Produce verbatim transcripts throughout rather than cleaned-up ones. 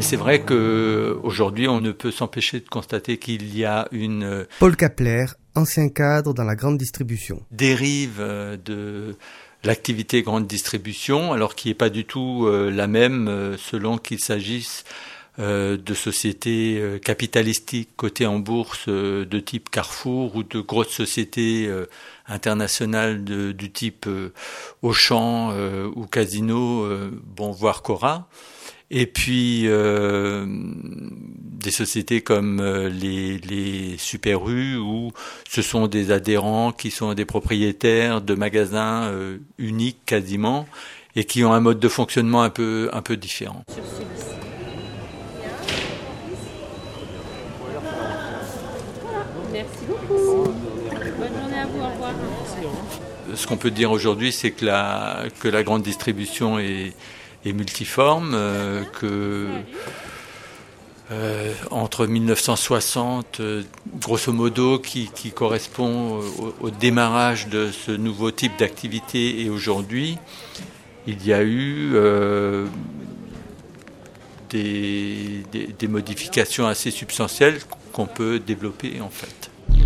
C'est vrai qu'aujourd'hui, on ne peut s'empêcher de constater qu'il y a une... Paul Kapler, ancien cadre dans la grande distribution. Dérive de l'activité grande distribution, alors qui n'est pas du tout la même selon qu'il s'agisse de sociétés capitalistiques cotées en bourse de type Carrefour ou de grosses sociétés internationales de, du type Auchan ou Casino, bon, voire Cora. Et puis euh, des sociétés comme euh, les, les Super U, où ce sont des adhérents qui sont des propriétaires de magasins euh, uniques quasiment, et qui ont un mode de fonctionnement un peu, un peu différent. Merci beaucoup. Bonne journée à vous, au revoir. Ce qu'on peut dire aujourd'hui, c'est que la, que la grande distribution est et multiforme, euh, que euh, entre mille neuf cent soixante, euh, grosso modo, qui, qui correspond au, au démarrage de ce nouveau type d'activité, et aujourd'hui, il y a eu euh, des, des, des modifications assez substantielles qu'on peut développer en fait.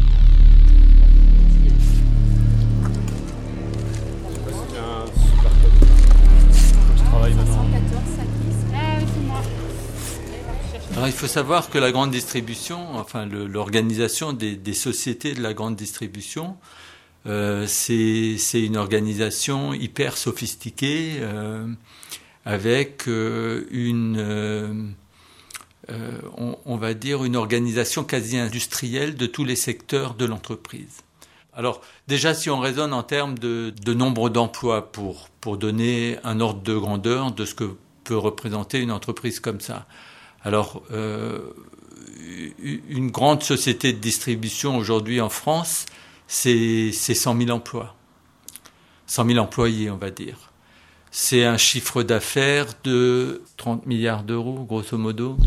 Alors, il faut savoir que la grande distribution, enfin le, l'organisation des, des sociétés de la grande distribution, euh, c'est, c'est une organisation hyper sophistiquée euh, avec euh, une, euh, euh, on, on va dire, une organisation quasi industrielle de tous les secteurs de l'entreprise. Alors déjà, si on raisonne en termes de, de nombre d'emplois pour, pour donner un ordre de grandeur de ce que peut représenter une entreprise comme ça. Alors, euh, une grande société de distribution aujourd'hui en France, c'est, c'est cent mille emplois. cent mille employés, on va dire. C'est un chiffre d'affaires de trente milliards d'euros, grosso modo.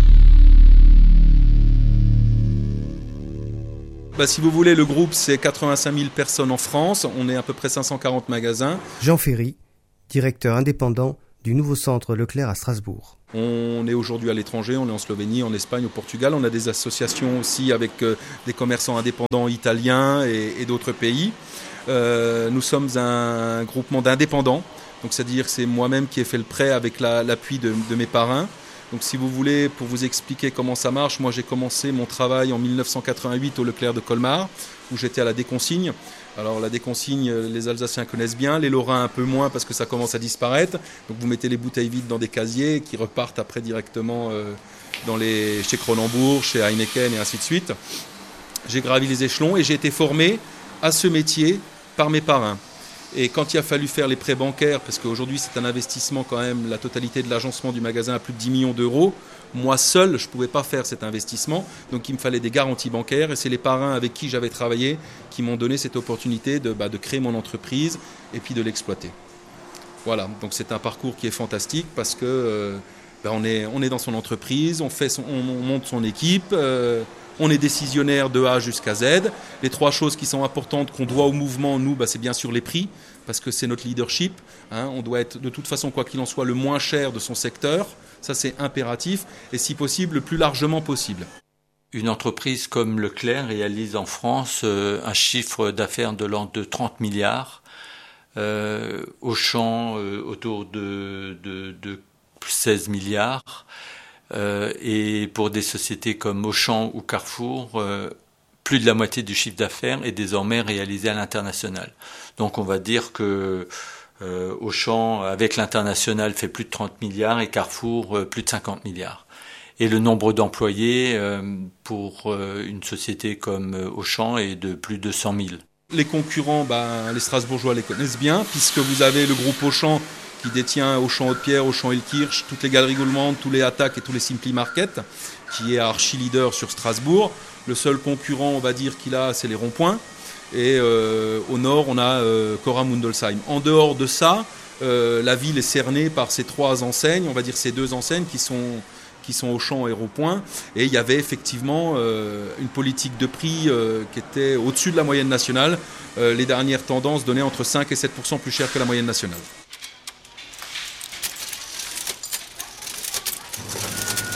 Bah, si vous voulez, le groupe, c'est quatre-vingt-cinq mille personnes en France. On est à peu près cinq cent quarante magasins. Jean Ferry, directeur indépendant du nouveau centre Leclerc à Strasbourg. On est aujourd'hui à l'étranger, on est en Slovénie, en Espagne, au Portugal. On a des associations aussi avec euh, des commerçants indépendants italiens et, et d'autres pays. Euh, nous sommes un groupement d'indépendants, donc c'est-à-dire que c'est moi-même qui ai fait le prêt avec la, l'appui de, de mes parrains. Donc si vous voulez, pour vous expliquer comment ça marche, moi j'ai commencé mon travail en dix-neuf cent quatre-vingt-huit au Leclerc de Colmar, où j'étais à la déconsigne. Alors la déconsigne, les Alsaciens connaissent bien, les Lorrains un peu moins parce que ça commence à disparaître. Donc vous mettez les bouteilles vides dans des casiers qui repartent après directement euh, dans les, chez Kronenbourg, chez Heineken et ainsi de suite. J'ai gravi les échelons et j'ai été formé à ce métier par mes parrains. Et quand il a fallu faire les prêts bancaires, parce qu'aujourd'hui c'est un investissement quand même, la totalité de l'agencement du magasin à plus de dix millions d'euros, moi seul je ne pouvais pas faire cet investissement, donc il me fallait des garanties bancaires et c'est les parrains avec qui j'avais travaillé qui m'ont donné cette opportunité de, bah, de créer mon entreprise et puis de l'exploiter. Voilà, donc c'est un parcours qui est fantastique parce que euh, bah, on, est, on est dans son entreprise, on, fait son, on, on monte son équipe, euh, on est décisionnaire de A jusqu'à Z. Les trois choses qui sont importantes qu'on doit au mouvement, nous, bah, c'est bien sûr les prix, parce que c'est notre leadership. Hein. On doit être de toute façon, quoi qu'il en soit, le moins cher de son secteur. Ça, c'est impératif. Et si possible, le plus largement possible. Une entreprise comme Leclerc réalise en France euh, un chiffre d'affaires de l'ordre de trente milliards. Euh, Auchan, euh, autour de, de, de seize milliards. Euh, et pour des sociétés comme Auchan ou Carrefour, euh, plus de la moitié du chiffre d'affaires est désormais réalisé à l'international. Donc on va dire que euh, Auchan, avec l'international, fait plus de trente milliards et Carrefour, euh, plus de cinquante milliards. Et le nombre d'employés euh, pour euh, une société comme Auchan est de plus de cent mille. Les concurrents, ben, les Strasbourgeois les connaissent bien, puisque vous avez le groupe Auchan qui détient Auchan Haute-Pierre, Auchan Hillkirch, toutes les galeries gourmandes, tous les Attaques et tous les Simply Market, qui est archi leader sur Strasbourg. Le seul concurrent, on va dire, qu'il a, c'est les ronds-points. Et euh, au nord, on a euh, Cora Mundolsheim. En dehors de ça, euh, la ville est cernée par ces trois enseignes, on va dire ces deux enseignes qui sont, qui sont Auchan et Ronds-Points. Et il y avait effectivement euh, une politique de prix euh, qui était au-dessus de la moyenne nationale. Euh, les dernières tendances donnaient entre cinq et sept pour cent plus cher que la moyenne nationale.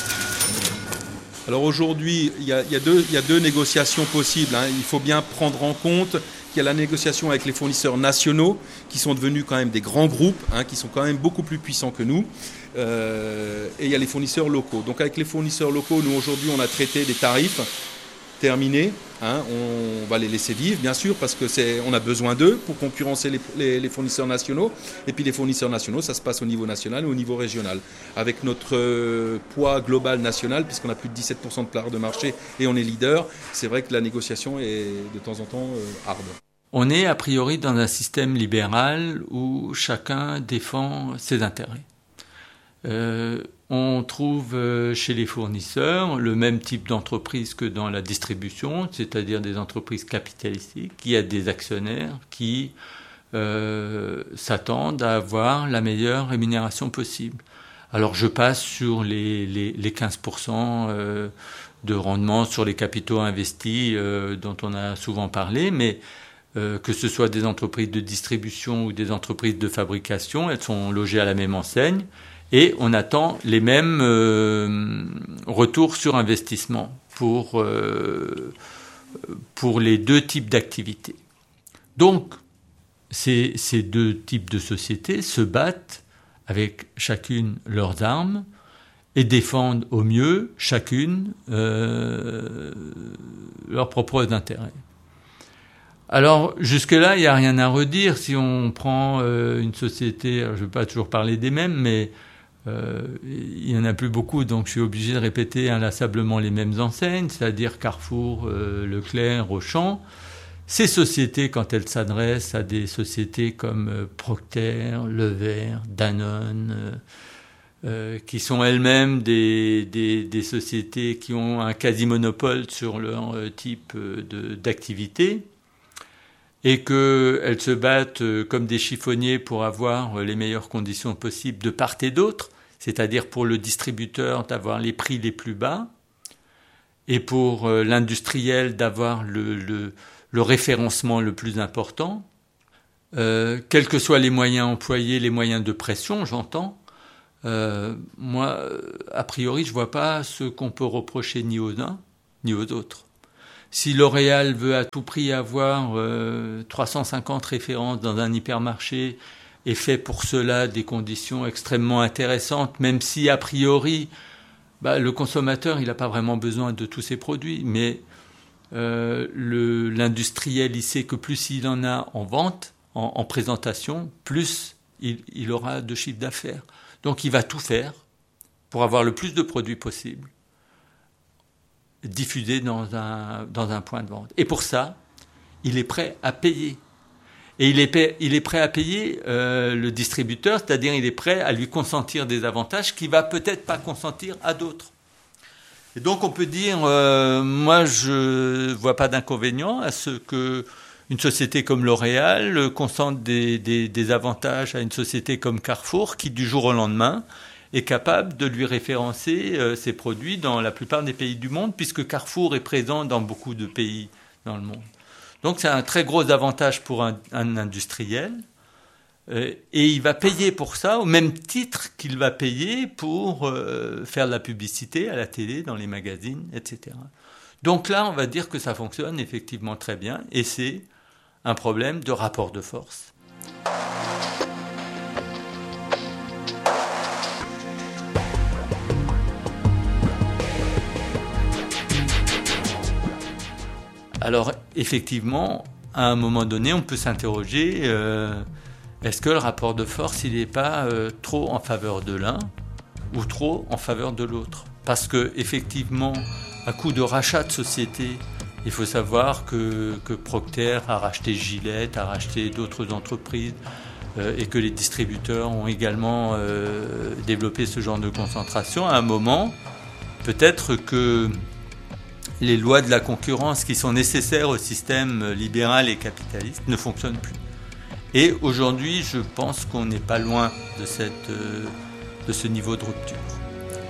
Alors aujourd'hui, il y a, il y a deux, il y a deux négociations possibles. Hein. Il faut bien prendre en compte qu'il y a la négociation avec les fournisseurs nationaux, qui sont devenus quand même des grands groupes, hein, qui sont quand même beaucoup plus puissants que nous. Euh, et il y a les fournisseurs locaux. Donc avec les fournisseurs locaux, nous aujourd'hui, on a traité des tarifs terminés. Hein, on va les laisser vivre, bien sûr, parce que c'est, on a besoin d'eux pour concurrencer les, les, les fournisseurs nationaux. Et puis les fournisseurs nationaux, ça se passe au niveau national et au niveau régional. Avec notre euh, poids global national, puisqu'on a plus de dix-sept pour cent de part de marché et on est leader, c'est vrai que la négociation est de temps en temps euh, harde. On est a priori dans un système libéral où chacun défend ses intérêts. Euh, on trouve chez les fournisseurs le même type d'entreprise que dans la distribution, c'est-à-dire des entreprises capitalistiques. Il y a des actionnaires qui euh, s'attendent à avoir la meilleure rémunération possible. Alors je passe sur les, les, les quinze pour cent euh, de rendement sur les capitaux investis euh, dont on a souvent parlé, mais euh, que ce soit des entreprises de distribution ou des entreprises de fabrication, elles sont logées à la même enseigne. Et on attend les mêmes euh, retours sur investissement pour, euh, pour les deux types d'activités. Donc, ces, ces deux types de sociétés se battent avec chacune leurs armes et défendent au mieux chacune euh, leurs propres intérêts. Alors, jusque-là, il n'y a rien à redire. Si on prend euh, une société, alors je ne vais pas toujours parler des mêmes, mais Euh, il n'y en a plus beaucoup, donc je suis obligé de répéter inlassablement les mêmes enseignes, c'est-à-dire Carrefour, euh, Leclerc, Auchan. Ces sociétés, quand elles s'adressent à des sociétés comme euh, Procter, Levert, Danone, euh, euh, qui sont elles-mêmes des, des, des sociétés qui ont un quasi-monopole sur leur euh, type de, d'activité, et qu'elles se battent comme des chiffonniers pour avoir les meilleures conditions possibles de part et d'autre, c'est-à-dire pour le distributeur d'avoir les prix les plus bas et pour l'industriel d'avoir le, le, le référencement le plus important, euh, quels que soient les moyens employés, les moyens de pression, j'entends, euh, moi, a priori, je ne vois pas ce qu'on peut reprocher ni aux uns ni aux autres. Si L'Oréal veut à tout prix avoir euh, trois cent cinquante références dans un hypermarché et fait pour cela des conditions extrêmement intéressantes, même si a priori bah, le consommateur il n'a pas vraiment besoin de tous ces produits, mais euh, le, l'industriel il sait que plus il en a en vente, en, en présentation, plus il, il aura de chiffre d'affaires. Donc il va tout faire pour avoir le plus de produits possible diffusé dans un, dans un point de vente. Et pour ça, il est prêt à payer. Et il est, il est prêt à payer euh, le distributeur, c'est-à-dire il est prêt à lui consentir des avantages qu'il ne va peut-être pas consentir à d'autres. Et donc on peut dire, euh, moi je ne vois pas d'inconvénient à ce qu'une société comme L'Oréal consente des, des, des avantages à une société comme Carrefour qui du jour au lendemain est capable de lui référencer euh, ses produits dans la plupart des pays du monde, puisque Carrefour est présent dans beaucoup de pays dans le monde. Donc c'est un très gros avantage pour un, un industriel, euh, et il va payer pour ça au même titre qu'il va payer pour euh, faire de la publicité à la télé, dans les magazines, et cetera. Donc là, on va dire que ça fonctionne effectivement très bien, et c'est un problème de rapport de force. Alors, effectivement, à un moment donné, on peut s'interroger, euh, est-ce que le rapport de force, il n'est pas euh, trop en faveur de l'un ou trop en faveur de l'autre ? Parce que, effectivement, à coup de rachat de société, il faut savoir que, que Procter a racheté Gillette, a racheté d'autres entreprises, euh, et que les distributeurs ont également euh, développé ce genre de concentration. À un moment, peut-être que les lois de la concurrence qui sont nécessaires au système libéral et capitaliste ne fonctionnent plus. Et aujourd'hui, je pense qu'on n'est pas loin de, cette, de ce niveau de rupture.